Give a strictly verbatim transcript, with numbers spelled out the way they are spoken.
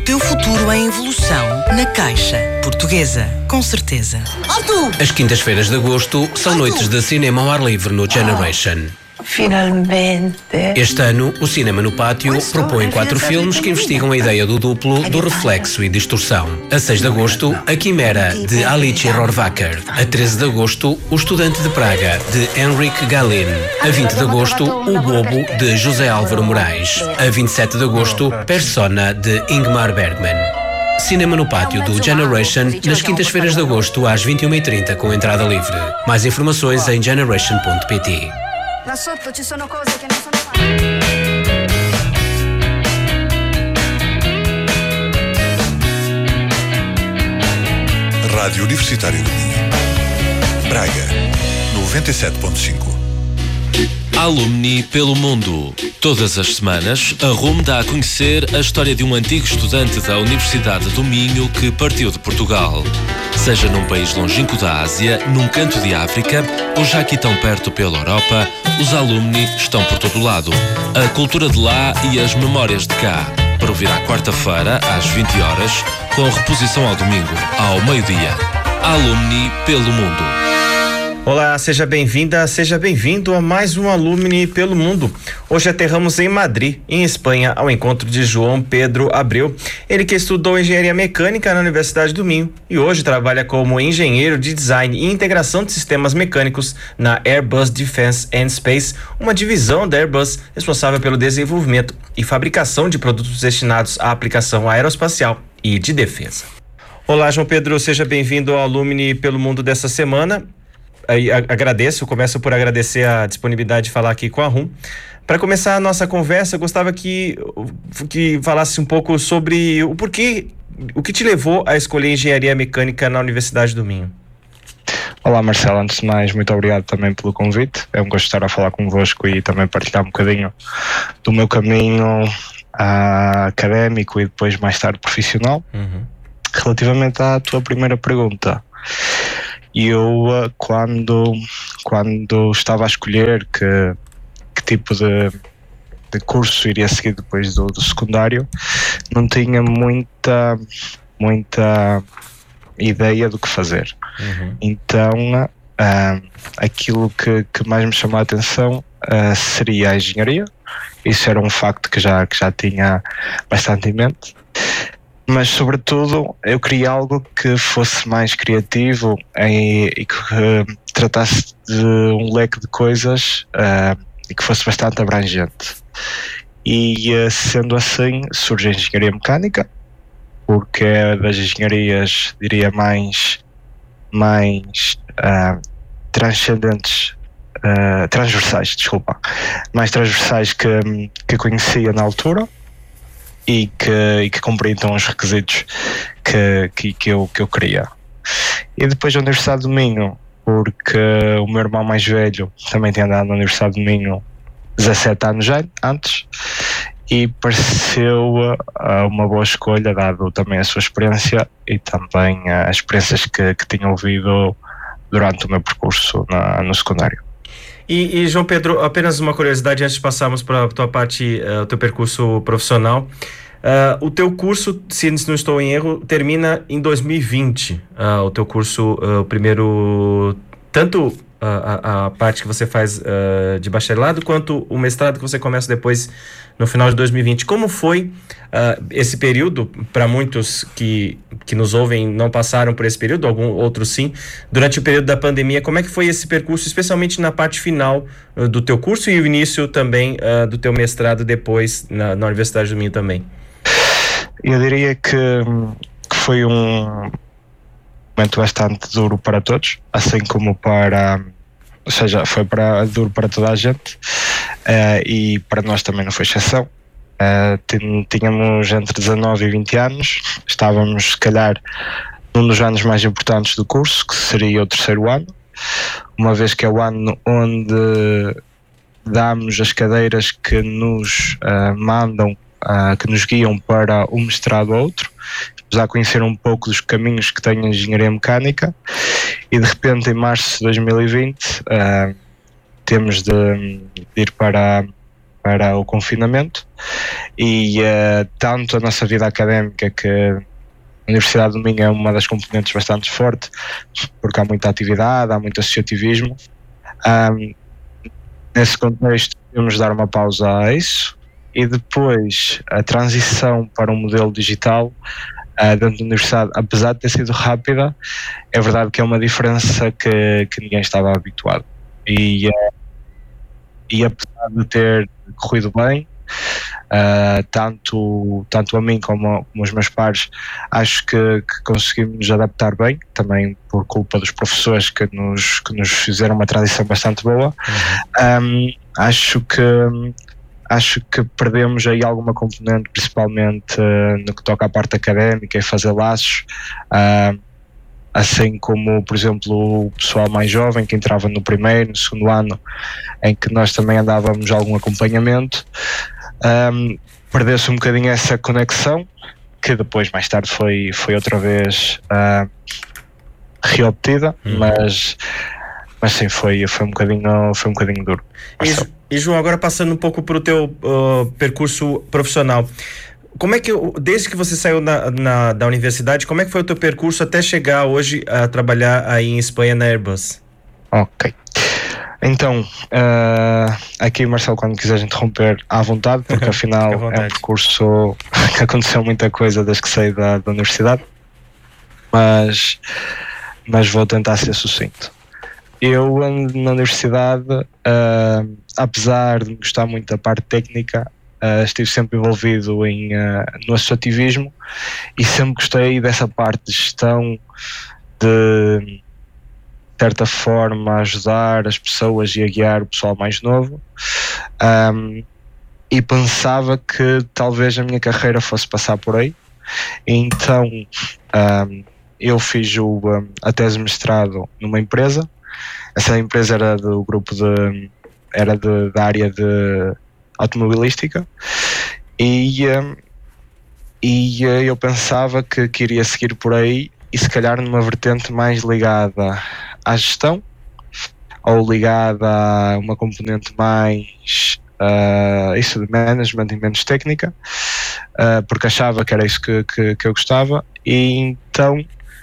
Teu futuro em evolução na Caixa Portuguesa, com certeza. Arthur! As quintas-feiras de agosto são Arthur! noites de cinema ao ar livre no Generation. Finalmente. Este ano, o Cinema no Pátio propõe quatro filmes que investigam a ideia do duplo, do reflexo e distorção. A seis de agosto, A Quimera, de Alice Rohrwacher. A treze de agosto, O Estudante de Praga, de Henrik Galeen. A vinte de agosto, O Bobo, de José Álvaro Moraes. A vinte e sete de agosto, Persona, de Ingmar Bergman. Cinema no Pátio do Generation, nas quintas-feiras de agosto, às vinte e uma e trinta, com entrada livre. Mais informações em generation ponto pt. Là sotto ci sono cose che non sono fatte. Rádio Universitária do Minho. Braga, noventa e sete ponto cinco. Alumni pelo mundo. Todas as semanas, a R U M dá a conhecer a história de um antigo estudante da Universidade do Minho que partiu de Portugal. Seja num país longínquo da Ásia, num canto de África ou já aqui tão perto pela Europa, os alumni estão por todo lado. A cultura de lá e as memórias de cá. Para ouvir à quarta-feira, às vinte horas, com reposição ao domingo, ao meio-dia. Alumni pelo mundo. Olá, seja bem-vinda, seja bem-vindo a mais um Alumni pelo Mundo. Hoje aterramos em Madrid, em Espanha, ao encontro de João Pedro Abreu. Ele que estudou engenharia mecânica na Universidade do Minho e hoje trabalha como engenheiro de design e integração de sistemas mecânicos na Airbus Defence and Space, uma divisão da Airbus responsável pelo desenvolvimento e fabricação de produtos destinados à aplicação aeroespacial e de defesa. Olá, João Pedro, seja bem-vindo ao Alumni pelo Mundo dessa semana. Agradeço, começo por agradecer a disponibilidade de falar aqui com a R U M. Para começar a nossa conversa, eu gostava que, que falasse um pouco sobre o porquê, o que te levou a escolher engenharia mecânica na Universidade do Minho. Olá, Marcelo, antes de mais, muito obrigado também pelo convite. É um gosto estar a falar convosco e também partilhar um bocadinho do meu caminho uh, académico e depois mais tarde profissional. Uhum. Relativamente à tua primeira pergunta, eu quando, quando estava a escolher que, que tipo de, de curso iria seguir depois do, do secundário, não tinha muita, muita ideia do que fazer. Uhum. Então uh, aquilo que, que mais me chamou a atenção uh, seria a engenharia. Isso era um facto que já, que já tinha bastante em mente. Mas, sobretudo, eu queria algo que fosse mais criativo e, e que uh, tratasse de um leque de coisas uh, e que fosse bastante abrangente. E, uh, sendo assim, surge a engenharia mecânica, porque é das engenharias, diria, mais, mais uh, transcendentes, uh, transversais, desculpa, mais transversais que, que conhecia na altura. E que, e que cumpre então os requisitos que, que, que, eu, que eu queria. E depois a Universidade do Minho, porque o meu irmão mais velho também tinha andado na Universidade do Minho dezassete anos antes e pareceu uh, uma boa escolha, dado também a sua experiência e também uh, as experiências que, que tinha ouvido durante o meu percurso na, no secundário. E, e João Pedro, apenas uma curiosidade antes de passarmos para a tua parte, uh, o teu percurso profissional. Uh, o teu curso, se não estou em erro, termina em dois mil e vinte. Uh, o teu curso, uh, o primeiro, tanto uh, a, a parte que você faz uh, de bacharelado, quanto o mestrado que você começa depois no final de dois mil e vinte. Como foi uh, esse período? Para muitos que, que nos ouvem não passaram por esse período, alguns outros sim, durante o período da pandemia, como é que foi esse percurso, especialmente na parte final uh, do teu curso e o início também uh, do teu mestrado depois na, na Universidade do Minho também? Eu diria que, que foi um momento bastante duro para todos, assim como para, ou seja, foi para, duro para toda a gente uh, e para nós também não foi exceção. Uh, tínhamos entre dezanove e vinte anos, estávamos se calhar num dos anos mais importantes do curso, que seria o terceiro ano, uma vez que é o ano onde damos as cadeiras que nos uh, mandam Uh, que nos guiam para um mestrado ou outro, já conhecer um pouco dos caminhos que tem a engenharia mecânica e de repente em março de dois mil e vinte uh, temos de, de ir para, para o confinamento e uh, tanto a nossa vida académica, que a Universidade do Minho é uma das componentes bastante forte, porque há muita atividade, há muito associativismo. Um, nesse contexto devemos dar uma pausa a isso e depois a transição para um modelo digital uh, dentro da universidade, apesar de ter sido rápida, é verdade que é uma diferença que, que ninguém estava habituado e, uh, e apesar de ter corrido bem, Uh, tanto, tanto a mim como, como os meus pares, acho que, que conseguimos nos adaptar bem, também por culpa dos professores que nos, que nos fizeram uma transição bastante boa. Uhum. Um, acho que acho que perdemos aí alguma componente, principalmente uh, no que toca à parte académica e fazer laços, uh, assim como, por exemplo, o pessoal mais jovem que entrava no primeiro, no segundo ano, em que nós também andávamos algum acompanhamento. Um, perdeu-se um bocadinho essa conexão, que depois mais tarde foi, foi outra vez uh, reobtida, hum. mas, mas sim, foi, foi, um bocadinho, foi um bocadinho duro. E, e João, agora passando um pouco para o teu uh, percurso profissional, como é que, desde que você saiu na, na, da universidade, como é que foi o teu percurso até chegar hoje a trabalhar aí em Espanha na Airbus? Ok. Então, uh, aqui, Marcelo, quando quiseres interromper, à vontade, porque afinal vontade. É um percurso que aconteceu muita coisa desde que saí da, da universidade, mas, mas vou tentar ser sucinto. Eu, na universidade, uh, apesar de gostar muito da parte técnica, uh, estive sempre envolvido em, uh, no associativismo e sempre gostei dessa parte de gestão, de de certa forma ajudar as pessoas e a guiar o pessoal mais novo, um, e pensava que talvez a minha carreira fosse passar por aí. Então um, eu fiz o, um, a tese de mestrado numa empresa. Essa empresa era do grupo de era de, da área de automobilística e, um, e eu pensava que, que iria seguir por aí e se calhar numa vertente mais ligada à gestão ou ligada a uma componente mais uh, isso de management e menos técnica, uh, porque achava que era isso que, que, que eu gostava. E então